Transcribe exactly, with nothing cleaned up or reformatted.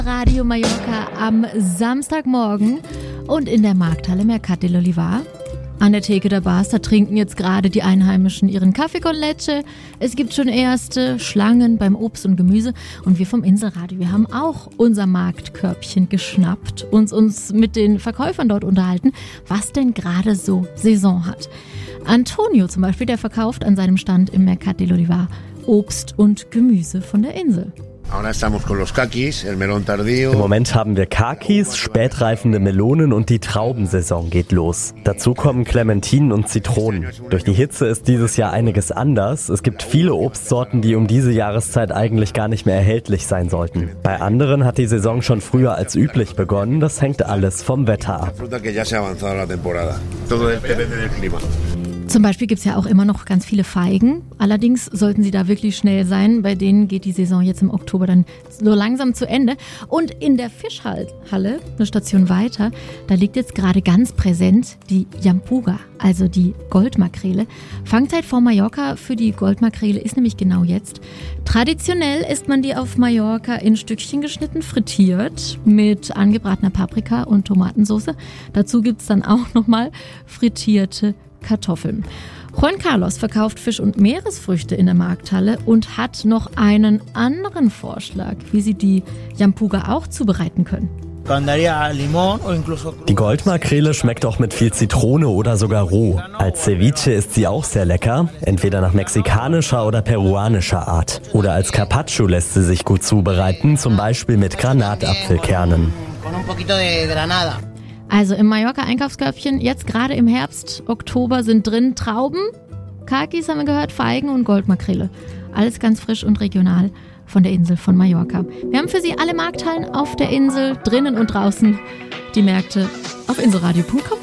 Radio Mallorca am Samstagmorgen und in der Markthalle Mercat de l'Olivar. An der Theke der Bars, da trinken jetzt gerade die Einheimischen ihren Kaffee con leche. Es gibt schon erste Schlangen beim Obst und Gemüse. Und wir vom Inselradio, wir haben auch unser Marktkörbchen geschnappt, uns, uns mit den Verkäufern dort unterhalten, was denn gerade so Saison hat. Antonio zum Beispiel, der verkauft an seinem Stand im Mercat de l'Olivar Obst und Gemüse von der Insel. Im Moment haben wir Kakis, spätreifende Melonen und die Traubensaison geht los. Dazu kommen Clementinen und Zitronen. Durch die Hitze ist dieses Jahr einiges anders. Es gibt viele Obstsorten, die um diese Jahreszeit eigentlich gar nicht mehr erhältlich sein sollten. Bei anderen hat die Saison schon früher als üblich begonnen. Das hängt alles vom Wetter ab. Zum Beispiel gibt es ja auch immer noch ganz viele Feigen. Allerdings sollten sie da wirklich schnell sein. Bei denen geht die Saison jetzt im Oktober dann so langsam zu Ende. Und in der Fischhalle, eine Station weiter, da liegt jetzt gerade ganz präsent die Yampuga, also die Goldmakrele. Fangzeit vor Mallorca für die Goldmakrele ist nämlich genau jetzt. Traditionell isst man die auf Mallorca in Stückchen geschnitten, frittiert mit angebratener Paprika und Tomatensauce. Dazu gibt es dann auch nochmal frittierte Kartoffeln. Juan Carlos verkauft Fisch und Meeresfrüchte in der Markthalle und hat noch einen anderen Vorschlag, wie Sie die Yampuga auch zubereiten können. Die Goldmakrele schmeckt auch mit viel Zitrone oder sogar roh. Als Ceviche ist sie auch sehr lecker, entweder nach mexikanischer oder peruanischer Art. Oder als Carpaccio lässt sie sich gut zubereiten, zum Beispiel mit Granatapfelkernen. Also im Mallorca-Einkaufskörbchen, jetzt gerade im Herbst, Oktober sind drin Trauben, Kakis haben wir gehört, Feigen und Goldmakrele. Alles ganz frisch und regional von der Insel von Mallorca. Wir haben für Sie alle Markthallen auf der Insel, drinnen und draußen, die Märkte auf inselradio punkt com.